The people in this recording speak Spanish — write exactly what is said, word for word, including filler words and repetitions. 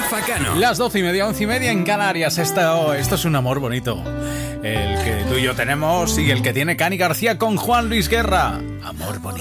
Facano. Las doce y media, once y media en Canarias. Esto, esto es un amor bonito. El que tú y yo tenemos y el que tiene Cani García con Juan Luis Guerra. Amor bonito.